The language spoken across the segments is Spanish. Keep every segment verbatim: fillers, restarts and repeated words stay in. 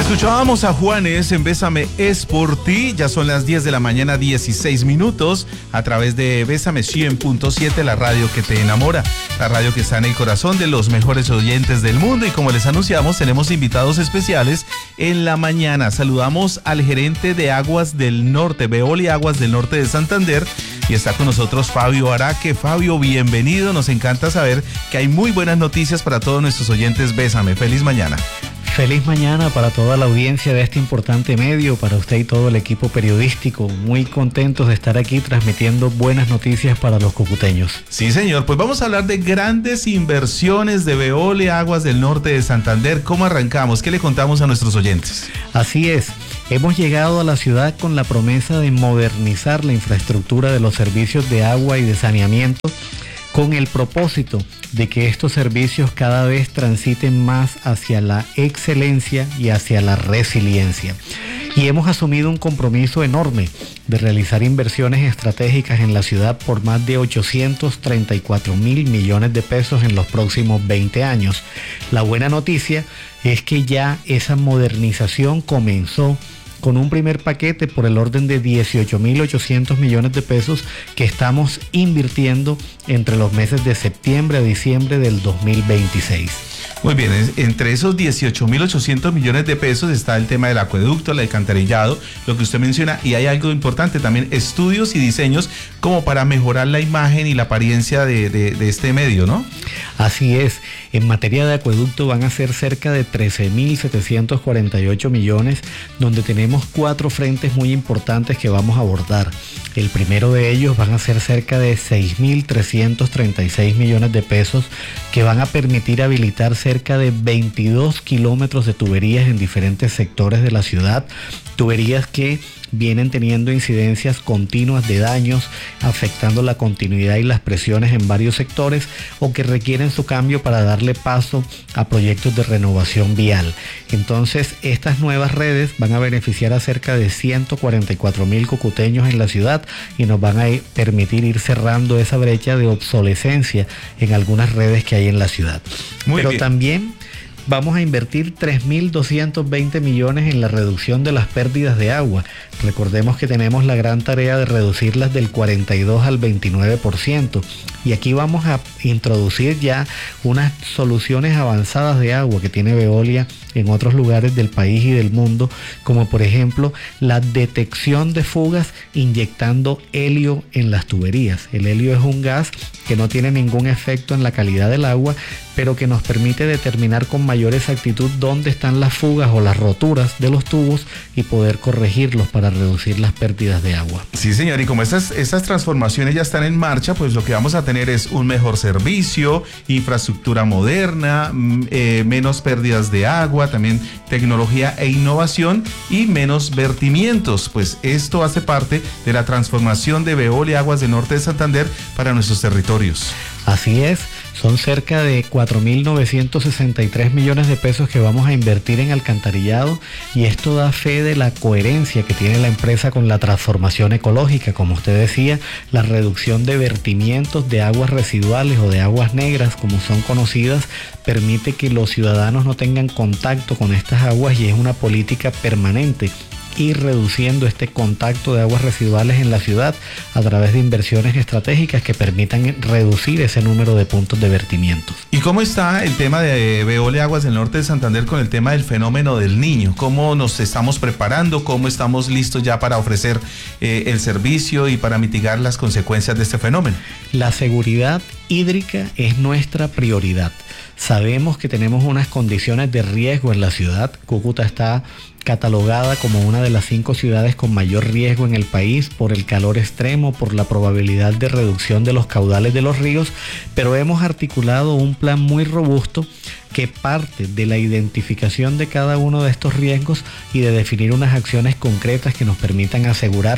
Escuchábamos a Juanes en Bésame es por ti, ya son las diez de la mañana, dieciséis minutos, a través de Bésame cien punto siete, la radio que te enamora, la radio que está en el corazón de los mejores oyentes del mundo. Y como les anunciamos, tenemos invitados especiales en la mañana. Saludamos al gerente de Aguas del Norte, Veolia Aguas del Norte de Santander, y está con nosotros Fabio Araque. Fabio, bienvenido, nos encanta saber que hay muy buenas noticias para todos nuestros oyentes. Bésame, feliz mañana. Feliz mañana para toda la audiencia de este importante medio, para usted y todo el equipo periodístico. Muy contentos de estar aquí transmitiendo buenas noticias para los cucuteños. Sí, señor. Pues vamos a hablar de grandes inversiones de Veolia Aguas del Norte de Santander. ¿Cómo arrancamos? ¿Qué le contamos a nuestros oyentes? Así es. Hemos llegado a la ciudad con la promesa de modernizar la infraestructura de los servicios de agua y de saneamiento, con el propósito de que estos servicios cada vez transiten más hacia la excelencia y hacia la resiliencia. Y hemos asumido un compromiso enorme de realizar inversiones estratégicas en la ciudad por más de ochocientos treinta y cuatro mil millones de pesos en los próximos veinte años. La buena noticia es que ya esa modernización comenzó con un primer paquete por el orden de dieciocho mil ochocientos millones de pesos que estamos invirtiendo entre los meses de septiembre a diciembre del dos mil veintiséis. Muy bien, entre esos dieciocho mil ochocientos millones de pesos está el tema del acueducto, el alcantarillado, lo que usted menciona, y hay algo importante también, estudios y diseños como para mejorar la imagen y la apariencia de, de, de este medio, ¿no? Así es. En materia de acueducto van a ser cerca de trece mil setecientos cuarenta y ocho millones, donde tenemos cuatro frentes muy importantes que vamos a abordar. El primero de ellos van a ser cerca de seis mil trescientos treinta y seis millones de pesos, que van a permitir habilitar cerca de veintidós kilómetros de tuberías en diferentes sectores de la ciudad, tuberías que vienen teniendo incidencias continuas de daños, afectando la continuidad y las presiones en varios sectores, o que requieren su cambio para darle paso a proyectos de renovación vial. Entonces, estas nuevas redes van a beneficiar a cerca de ciento cuarenta y cuatro mil cucuteños en la ciudad y nos van a permitir ir cerrando esa brecha de obsolescencia en algunas redes que hay en la ciudad. Muy Pero bien. También vamos a invertir tres mil doscientos veinte millones en la reducción de las pérdidas de agua. Recordemos que tenemos la gran tarea de reducirlas del cuarenta y dos al veintinueve por ciento. Y aquí vamos a introducir ya unas soluciones avanzadas de agua que tiene Veolia en otros lugares del país y del mundo, como por ejemplo la detección de fugas inyectando helio en las tuberías. El helio es un gas que no tiene ningún efecto en la calidad del agua, pero que nos permite determinar con mayor exactitud dónde están las fugas o las roturas de los tubos y poder corregirlos para reducir las pérdidas de agua. Sí, señor, y como estas, estas transformaciones ya están en marcha, pues lo que vamos a tener es un mejor servicio, infraestructura moderna, eh, menos pérdidas de agua, también tecnología e innovación y menos vertimientos. Pues esto hace parte de la transformación de Veolia Aguas del Norte de Santander para nuestros territorios. Así es, son cerca de cuatro mil novecientos sesenta y tres millones de pesos que vamos a invertir en alcantarillado, y esto da fe de la coherencia que tiene la empresa con la transformación ecológica. Como usted decía, la reducción de vertimientos de aguas residuales o de aguas negras, como son conocidas, permite que los ciudadanos no tengan contacto con estas aguas, y es una política permanente ir reduciendo este contacto de aguas residuales en la ciudad a través de inversiones estratégicas que permitan reducir ese número de puntos de vertimientos. ¿Y cómo está el tema de Veolia Aguas del Norte de Santander con el tema del fenómeno del Niño? ¿Cómo nos estamos preparando? ¿Cómo estamos listos ya para ofrecer eh, el servicio y para mitigar las consecuencias de este fenómeno? La seguridad hídrica es nuestra prioridad. Sabemos que tenemos unas condiciones de riesgo en la ciudad. Cúcuta está catalogada como una de las cinco ciudades con mayor riesgo en el país por el calor extremo, por la probabilidad de reducción de los caudales de los ríos, pero hemos articulado un plan muy robusto que parte de la identificación de cada uno de estos riesgos y de definir unas acciones concretas que nos permitan asegurar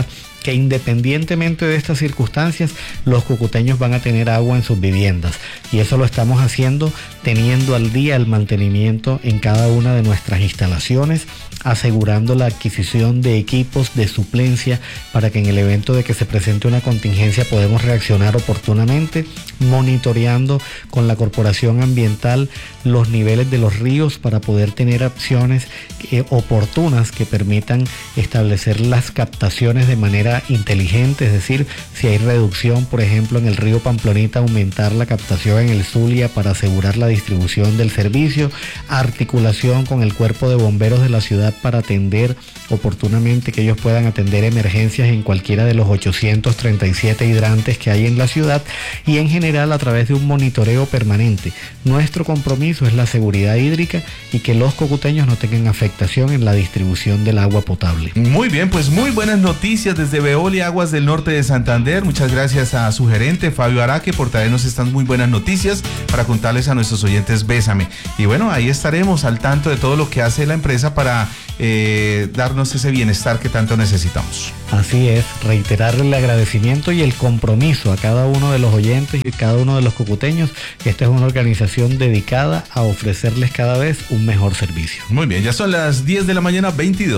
que independientemente de estas circunstancias, los cucuteños van a tener agua en sus viviendas. Y eso lo estamos haciendo teniendo al día el mantenimiento en cada una de nuestras instalaciones, asegurando la adquisición de equipos de suplencia para que en el evento de que se presente una contingencia podemos reaccionar oportunamente, monitoreando con la Corporación Ambiental los niveles de los ríos para poder tener acciones eh, oportunas que permitan establecer las captaciones de manera inteligente, es decir, si hay reducción, por ejemplo, en el río Pamplonita, aumentar la captación en el Zulia para asegurar la distribución del servicio, articulación con el cuerpo de bomberos de la ciudad para atender oportunamente, que ellos puedan atender emergencias en cualquiera de los ochocientos treinta y siete hidrantes que hay en la ciudad, y en general a través de un monitoreo permanente. Nuestro compromiso es la seguridad hídrica y que los cocuteños no tengan afectación en la distribución del agua potable. Muy bien, pues muy buenas noticias desde Veolia Aguas del Norte de Santander. Muchas gracias a su gerente Fabio Araque por traernos estas muy buenas noticias para contarles a nuestros oyentes Bésame. Y bueno, ahí estaremos al tanto de todo lo que hace la empresa para eh, darnos ese bienestar que tanto necesitamos. Así es, reiterarle el agradecimiento y el compromiso a cada uno de los oyentes y cada uno de los cocuteños, que esta es una organización dedicada a ofrecerles cada vez un mejor servicio. Muy bien, ya son las diez de la mañana, veintidós.